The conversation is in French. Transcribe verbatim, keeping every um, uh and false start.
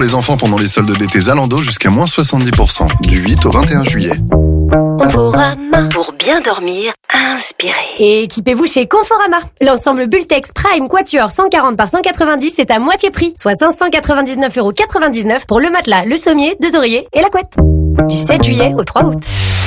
les enfants pendant les soldes d'été Zalando jusqu'à moins soixante-dix pour cent, du huit au vingt et un juillet. Conforama. Pour bien dormir, inspirez. Et équipez-vous chez Conforama. L'ensemble Bultex Prime Quatuor cent quarante par cent quatre-vingt-dix est à moitié prix, soit cinq cent quatre-vingt-dix-neuf euros quatre-vingt-dix-neuf pour le matelas, le sommier, deux oreillers et la couette. Du sept juillet au trois août.